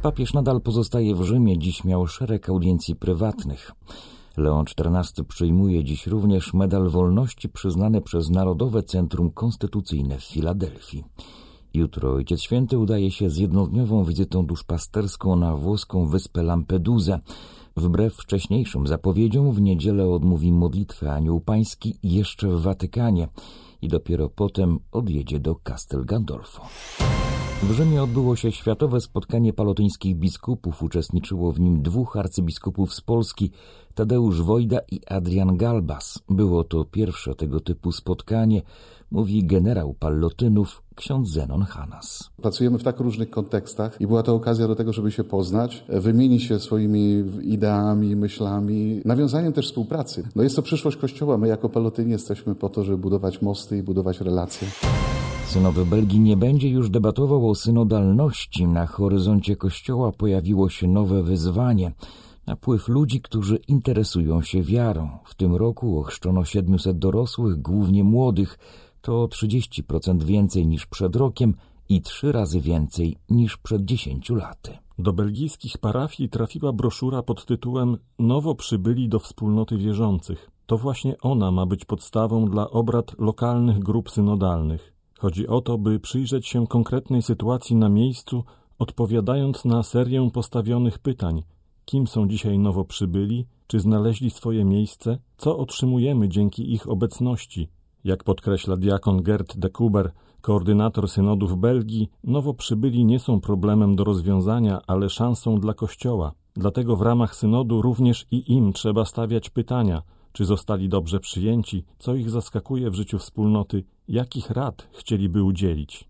Papież nadal pozostaje w Rzymie, dziś miał szereg audiencji prywatnych. Leon XIV przyjmuje dziś również Medal Wolności przyznany przez Narodowe Centrum Konstytucyjne w Filadelfii. Jutro Ojciec Święty udaje się z jednodniową wizytą duszpasterską na włoską wyspę Lampedusa. Wbrew wcześniejszym zapowiedziom w niedzielę odmówi modlitwę Anioł Pański jeszcze w Watykanie i dopiero potem odjedzie do Castel Gandolfo. W Rzymie odbyło się światowe spotkanie palotyńskich biskupów. Uczestniczyło w nim 2 arcybiskupów z Polski, Tadeusz Wojda i Adrian Galbas. Było to pierwsze tego typu spotkanie, mówi generał Pallotynów, ksiądz Zenon Hanas. Pracujemy w tak różnych kontekstach i była to okazja do tego, żeby się poznać, wymienić się swoimi ideami, myślami, nawiązaniem też współpracy. Jest to przyszłość Kościoła. My jako Pallotyni jesteśmy po to, żeby budować mosty i budować relacje. Synod w Belgii nie będzie już debatował o synodalności. Na horyzoncie Kościoła pojawiło się nowe wyzwanie. Napływ ludzi, którzy interesują się wiarą. W tym roku ochrzczono 700 dorosłych, głównie młodych. To 30% więcej niż przed rokiem i 3 razy więcej niż przed 10 laty. Do belgijskich parafii trafiła broszura pod tytułem „Nowo przybyli do wspólnoty wierzących”. To właśnie ona ma być podstawą dla obrad lokalnych grup synodalnych. Chodzi o to, by przyjrzeć się konkretnej sytuacji na miejscu, odpowiadając na serię postawionych pytań. Kim są dzisiaj nowo przybyli? Czy znaleźli swoje miejsce? Co otrzymujemy dzięki ich obecności? Jak podkreśla diakon Gert de Kuber, koordynator synodu w Belgii, nowo przybyli nie są problemem do rozwiązania, ale szansą dla Kościoła. Dlatego w ramach synodu również i im trzeba stawiać pytania, czy zostali dobrze przyjęci, co ich zaskakuje w życiu wspólnoty, jakich rad chcieliby udzielić.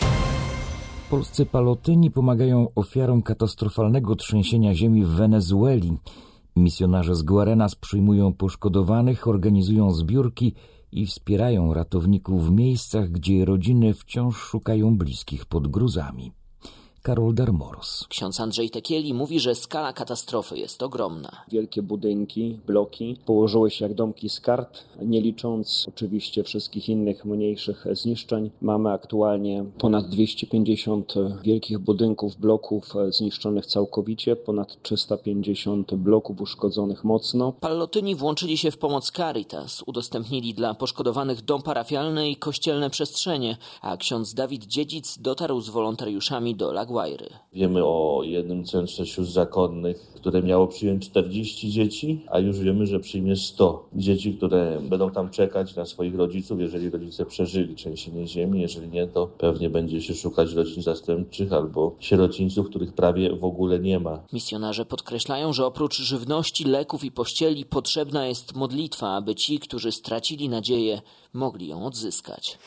Polscy palotyni pomagają ofiarom katastrofalnego trzęsienia ziemi w Wenezueli. Misjonarze z Guarenas przyjmują poszkodowanych, organizują zbiórki i wspierają ratowników w miejscach, gdzie rodziny wciąż szukają bliskich pod gruzami. Karol Darmoros. Ksiądz Andrzej Tekieli mówi, że skala katastrofy jest ogromna. Wielkie budynki, bloki położyły się jak domki z kart, nie licząc oczywiście wszystkich innych mniejszych zniszczeń. Mamy aktualnie ponad 250 wielkich budynków, bloków zniszczonych całkowicie, ponad 350 bloków uszkodzonych mocno. Pallotyni włączyli się w pomoc Caritas, udostępnili dla poszkodowanych dom parafialny i kościelne przestrzenie, a ksiądz Dawid Dziedzic dotarł z wolontariuszami do La Guairy. Wiemy o jednym centrze sióstr zakonnych, które miało przyjąć 40 dzieci, a już wiemy, że przyjmie 100 dzieci, które będą tam czekać na swoich rodziców, jeżeli rodzice przeżyli trzęsienie ziemi. Jeżeli nie, to pewnie będzie się szukać rodzin zastępczych albo sierocińców, których prawie w ogóle nie ma. Misjonarze podkreślają, że oprócz żywności, leków i pościeli potrzebna jest modlitwa, aby ci, którzy stracili nadzieję, mogli ją odzyskać.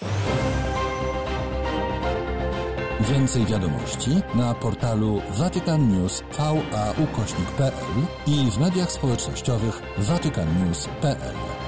Więcej wiadomości na portalu vaticannews.va/pl i w mediach społecznościowych vaticannews.pl.